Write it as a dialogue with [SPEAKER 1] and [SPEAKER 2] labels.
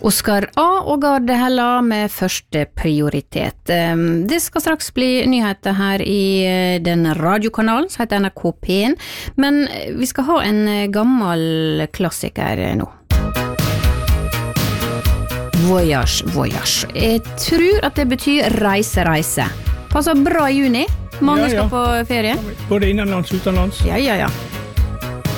[SPEAKER 1] Oscar A og Garde Hella med første prioritet. Det skal straks bli nyheter her i den radiokanalen som heter NRK P1, men vi skal ha en gammel klassiker nå. Voyage, voyage. Jeg tror at det betyr reise, reise. Passer bra i juni. Mange skal på ferie.
[SPEAKER 2] Både innenlands og utenlands.
[SPEAKER 1] Ja.